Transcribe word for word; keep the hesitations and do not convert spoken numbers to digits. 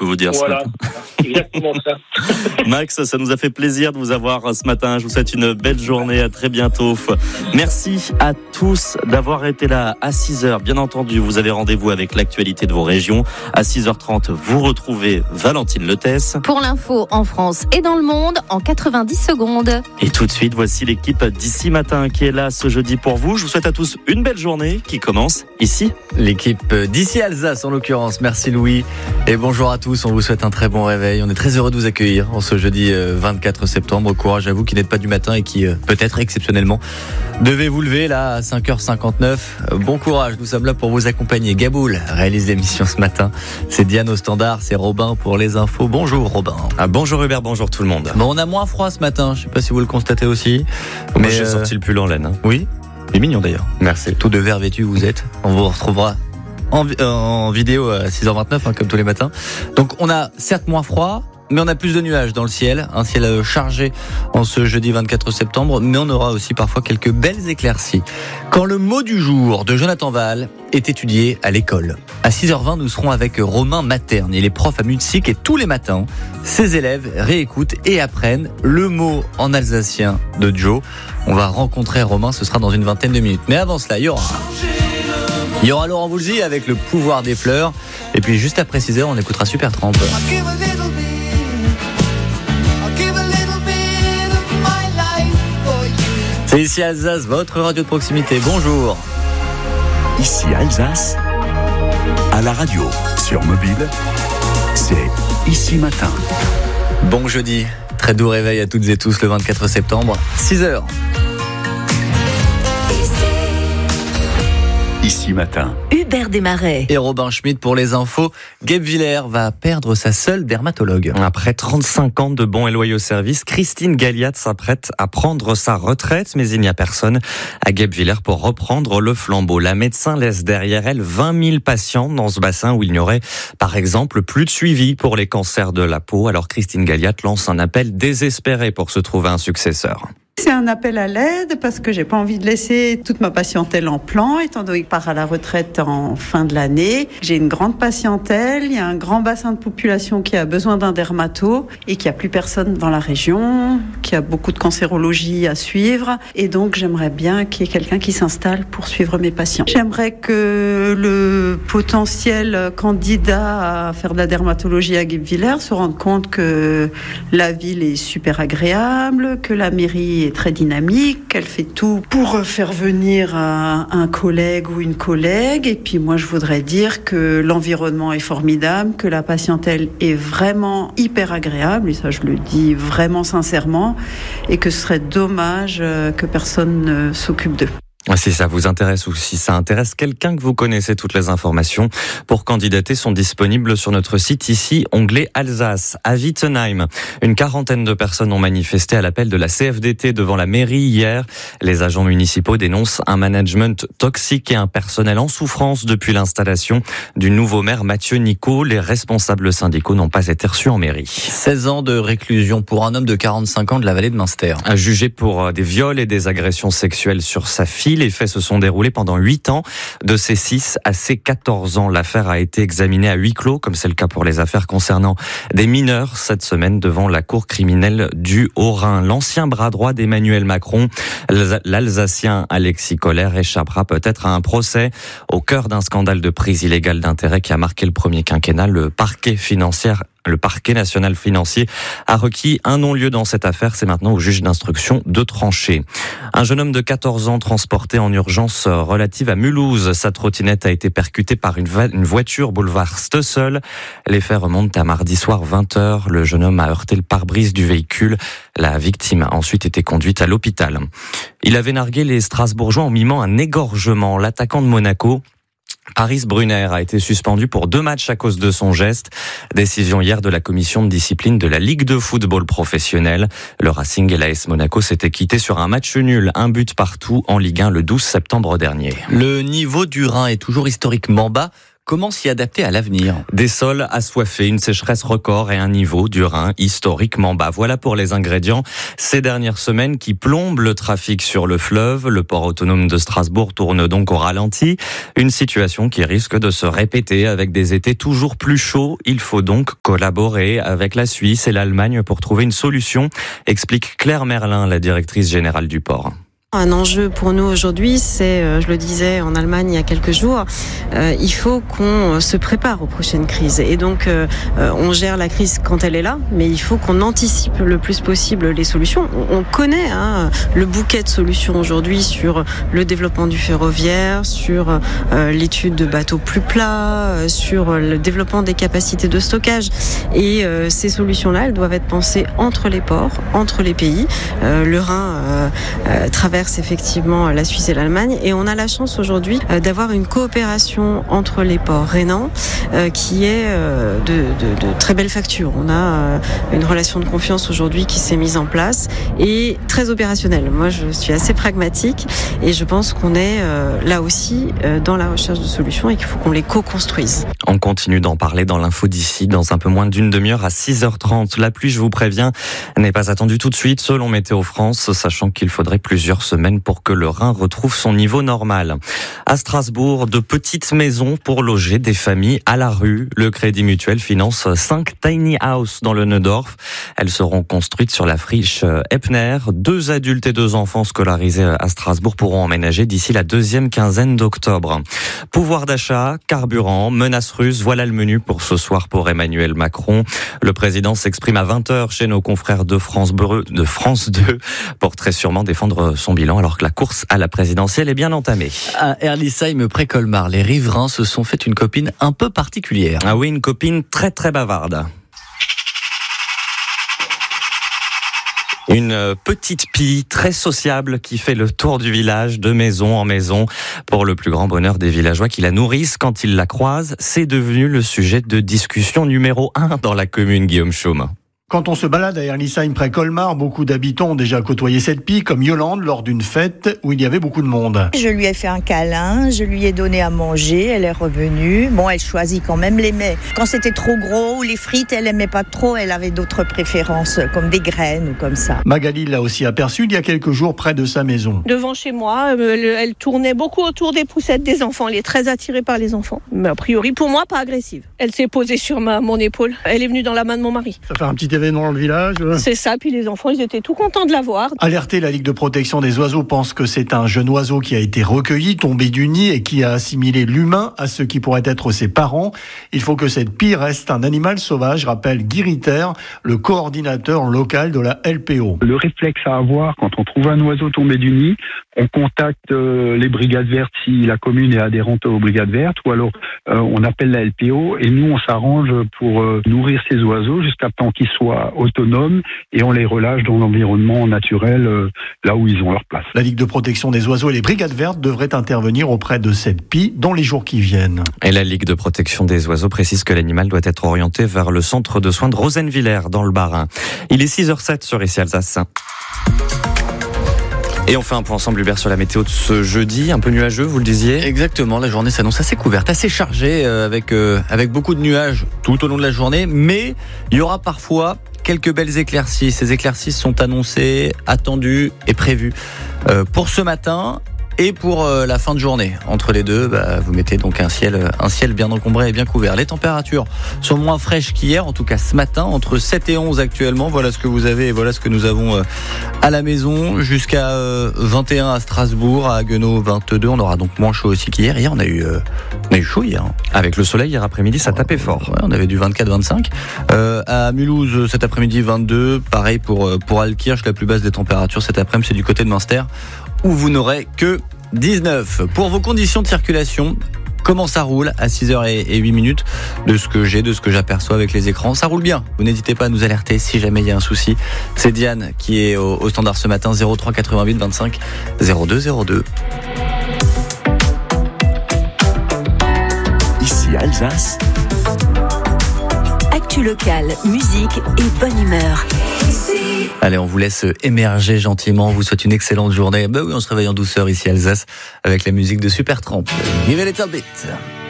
peux vous dire. Voilà, exactement ça. Max, ça nous a fait plaisir de vous avoir ce matin. Je vous souhaite une belle journée. À très bientôt. Merci à tous d'avoir été là à six heures. Bien entendu, vous avez rendez-vous avec l'actualité de vos régions. À six heures trente, vous retrouvez Valentine Letès. Pour l'info en France et dans le monde en quatre-vingt-dix secondes. Et tout de suite, voici l'équipe d'Ici Matin qui est là ce jeudi pour vous. Je vous souhaite à tous une belle journée qui commence ici. L'équipe d'Ici Alsace en l'occurrence. Merci Louis. Et bonjour à tous. On vous souhaite un très bon réveil. On est très heureux de vous accueillir en ce jeudi vingt-quatre septembre. Courage à vous qui n'êtes pas du matin et qui peut-être exceptionnellement devez vous lever là à cinq heures cinquante-neuf. Bon courage. Nous sommes là pour vous accompagner. Gaboul réalise l'émission ce matin. C'est Diane au standard. C'est Robin pour les infos. Bonjour Robin. Ah, bonjour Hubert. Bonjour tout le monde. Bon, on a moins froid ce matin. Je sais pas si vous le constatez aussi. Moi, j'ai euh... sorti le pull en laine. Hein. Oui. C'est mignon d'ailleurs. Merci. Tout de vert vêtu vous êtes. On vous retrouvera en, en vidéo à six heures vingt-neuf hein, comme tous les matins. Donc on a certes moins froid, mais on a plus de nuages dans le ciel. Un ciel chargé en ce jeudi vingt-quatre septembre, mais on aura aussi parfois quelques belles éclaircies. Quand le mot du jour de Jonathan Vaal est étudié à l'école. À six heures vingt, nous serons avec Romain Materne. Il est prof à Musique et tous les matins, ses élèves réécoutent et apprennent le mot en alsacien de Joe. On va rencontrer Romain, ce sera dans une vingtaine de minutes. Mais avant cela, il y aura... Il y aura Laurent Voulzy avec le pouvoir des fleurs. Et puis juste après six heures, on écoutera Supertramp. C'est Ici Alsace, votre radio de proximité. Bonjour. Ici Alsace, à la radio, sur mobile, c'est Ici Matin. Bon jeudi, très doux réveil à toutes et tous le vingt-quatre septembre, six heures. Ici Matin. Hubert Desmarais. Et Robin Schmitt pour les infos. Guebwiller va perdre sa seule dermatologue. Après trente-cinq ans de bons et loyaux services, Christine Galliat s'apprête à prendre sa retraite, mais il n'y a personne à Guebwiller pour reprendre le flambeau. La médecin laisse derrière elle vingt mille patients dans ce bassin où il n'y aurait, par exemple, plus de suivi pour les cancers de la peau. Alors Christine Galliat lance un appel désespéré pour se trouver un successeur. C'est un appel à l'aide parce que j'ai pas envie de laisser toute ma patientèle en plan, étant donné que je pars à la retraite en fin de l'année. J'ai une grande patientèle, il y a un grand bassin de population qui a besoin d'un dermato et qu'il n'y a plus personne dans la région, qu'il y a beaucoup de cancérologie à suivre. Et donc, j'aimerais bien qu'il y ait quelqu'un qui s'installe pour suivre mes patients. J'aimerais que le potentiel candidat à faire de la dermatologie à Guebwiller se rende compte que la ville est super agréable, que la mairie est très dynamique, qu'elle fait tout pour faire venir un, un collègue ou une collègue. Et puis moi, je voudrais dire que l'environnement est formidable, que la patientèle est vraiment hyper agréable, et ça je le dis vraiment sincèrement, et que ce serait dommage que personne ne s'occupe d'eux. Si ça vous intéresse ou si ça intéresse quelqu'un que vous connaissez, toutes les informations pour candidater sont disponibles sur notre site ici, onglet Alsace. À Wittenheim, une quarantaine de personnes ont manifesté à l'appel de la C F D T devant la mairie hier. Les agents municipaux dénoncent un management toxique et un personnel en souffrance depuis l'installation du nouveau maire Mathieu Nicot. Les responsables syndicaux n'ont pas été reçus en mairie. seize ans de réclusion pour un homme de quarante-cinq ans de la vallée de Münster. Jugé pour des viols et des agressions sexuelles sur sa fille. Les faits se sont déroulés pendant huit ans. De ses six à ses quatorze ans, l'affaire a été examinée à huis clos, comme c'est le cas pour les affaires concernant des mineurs cette semaine devant la cour criminelle du Haut-Rhin. L'ancien bras droit d'Emmanuel Macron, l'Alsacien Alexis Kohler, échappera peut-être à un procès au cœur d'un scandale de prise illégale d'intérêt qui a marqué le premier quinquennat. Le parquet financier Le parquet national financier a requis un non-lieu dans cette affaire. C'est maintenant au juge d'instruction de trancher. Un jeune homme de quatorze ans transporté en urgence relative à Mulhouse. Sa trottinette a été percutée par une, va- une voiture boulevard Steussel. Les faits remontent à mardi soir vingt heures. Le jeune homme a heurté le pare-brise du véhicule. La victime a ensuite été conduite à l'hôpital. Il avait nargué les Strasbourgeois en mimant un égorgement. L'attaquant de Monaco, Paris Brunner, a été suspendu pour deux matchs à cause de son geste. Décision hier de la commission de discipline de la Ligue de football professionnel. Le Racing et l'A S Monaco s'étaient quittés sur un match nul, un but partout en Ligue un le douze septembre dernier. Le niveau du Rhin est toujours historiquement bas. comment s'y adapter à l'avenir? Des sols assoiffés, une sécheresse record et un niveau du Rhin historiquement bas. Voilà pour les ingrédients ces dernières semaines qui plombent le trafic sur le fleuve. Le port autonome de Strasbourg tourne donc au ralenti. Une situation qui risque de se répéter avec des étés toujours plus chauds. Il faut donc collaborer avec la Suisse et l'Allemagne pour trouver une solution, explique Claire Merlin, la directrice générale du port. Un enjeu pour nous aujourd'hui, c'est, je le disais en Allemagne il y a quelques jours, euh, il faut qu'on se prépare aux prochaines crises. Et donc, euh, on gère la crise quand elle est là, mais il faut qu'on anticipe le plus possible les solutions. On connaît hein, le bouquet de solutions aujourd'hui sur le développement du ferroviaire, sur euh, l'étude de bateaux plus plats, euh, sur le développement des capacités de stockage. Et euh, ces solutions-là, elles doivent être pensées entre les ports, entre les pays. Euh, le Rhin euh, euh, traverse effectivement la Suisse et l'Allemagne et on a la chance aujourd'hui d'avoir une coopération entre les ports rhénans qui est de, de, de très belle facture. On a une relation de confiance aujourd'hui qui s'est mise en place et très opérationnelle. Moi je suis assez pragmatique et je pense qu'on est là aussi dans la recherche de solutions et qu'il faut qu'on les co-construise. On continue d'en parler dans l'info d'ici dans un peu moins d'une demi-heure à six heures trente. La pluie, je vous préviens, n'est pas attendue tout de suite selon Météo France, sachant qu'il faudrait plusieurs semaines pour que le Rhin retrouve son niveau normal. À Strasbourg, de petites maisons pour loger des familles à la rue. Le Crédit Mutuel finance cinq tiny houses dans le Neudorf. Elles seront construites sur la friche Epner. Deux adultes et deux enfants scolarisés à Strasbourg pourront emménager d'ici la deuxième quinzaine d'octobre. Pouvoir d'achat, carburant, menaces russes, voilà le menu pour ce soir pour Emmanuel Macron. Le président s'exprime à vingt heures chez nos confrères de France, Breu, de France deux pour très sûrement défendre son bilan alors que la course à la présidentielle est bien entamée. À Erlisheim, près Colmar, les riverains se sont fait une copine un peu particulière. Ah oui, une copine très très bavarde. Une petite pie très sociable qui fait le tour du village de maison en maison pour le plus grand bonheur des villageois qui la nourrissent quand ils la croisent. C'est devenu le sujet de discussion numéro un dans la commune, Guillaume Chaume. Quand on se balade à Erlisheim près Colmar, beaucoup d'habitants ont déjà côtoyé cette pie, comme Yolande lors d'une fête où il y avait beaucoup de monde. Je lui ai fait un câlin, je lui ai donné à manger, elle est revenue. Bon, elle choisit quand même les mets. Quand c'était trop gros ou les frites, elle aimait pas trop, elle avait d'autres préférences, comme des graines ou comme ça. Magali l'a aussi aperçue il y a quelques jours près de sa maison. Devant chez moi, elle, elle tournait beaucoup autour des poussettes des enfants. Elle est très attirée par les enfants. Mais a priori, pour moi, pas agressive. Elle s'est posée sur ma, mon épaule. Elle est venue dans la main de mon mari. Ça fait un petit événement dans le village. C'est ça, puis les enfants, ils étaient tout contents de la voir. Alerté, la Ligue de protection des oiseaux pense que c'est un jeune oiseau qui a été recueilli, tombé du nid et qui a assimilé l'humain à ce qui pourrait être ses parents. Il faut que cette pie reste un animal sauvage, rappelle Guy Ritter, le coordinateur local de la L P O. Le réflexe à avoir quand on trouve un oiseau tombé du nid, on contacte euh, les brigades vertes si la commune est adhérente aux brigades vertes, ou alors euh, on appelle la L P O et nous on s'arrange pour euh, nourrir ces oiseaux jusqu'à temps qu'ils soient autonomes et on les relâche dans l'environnement naturel euh, là où ils ont leur place. La Ligue de protection des oiseaux et les brigades vertes devraient intervenir auprès de cette pie dans les jours qui viennent. Et la Ligue de protection des oiseaux précise que l'animal doit être orienté vers le centre de soins de Rosenwiller dans le Bas-Rhin. Il est six heures zéro sept sur Ici Alsace. Et on fait un point ensemble, Hubert, sur la météo de ce jeudi, un peu nuageux, vous le disiez. Exactement, la journée s'annonce assez couverte, assez chargée, euh, avec, euh, avec beaucoup de nuages tout au long de la journée, mais il y aura parfois quelques belles éclaircies. Ces éclaircies sont annoncées, attendues et prévues euh, pour ce matin et pour euh, la fin de journée. Entre les deux, bah, vous mettez donc un ciel, un ciel bien encombré et bien couvert. Les températures sont moins fraîches qu'hier, en tout cas ce matin, entre sept et onze actuellement. Voilà ce que vous avez et voilà ce que nous avons euh, à la maison. Jusqu'à euh, vingt et un à Strasbourg, à Haguenau vingt-deux. On aura donc moins chaud aussi qu'hier. Hier, on a eu, euh, on a eu chaud hier. Avec le soleil hier après-midi, ça tapait fort. Ouais, on avait du vingt-quatre vingt-cinq. Euh, à Mulhouse, cet après-midi, vingt-deux. Pareil pour, pour Altkirch, la plus basse des températures cet après-midi, c'est du côté de Münster, où vous n'aurez que dix-neuf. Pour vos conditions de circulation, comment ça roule à six heures huit minutes de ce que j'ai, de ce que j'aperçois avec les écrans? Ça roule bien. Vous n'hésitez pas à nous alerter si jamais il y a un souci. C'est Diane qui est au, au standard ce matin, zéro trois quatre-vingt-huit vingt-cinq zéro deux zéro deux. Ici Alsace. Actu locale, musique et bonne humeur. Allez, on vous laisse émerger gentiment. On vous souhaite une excellente journée. Bah oui, on se réveille en douceur ici à Alsace avec la musique de Supertramp. Give it a little bit.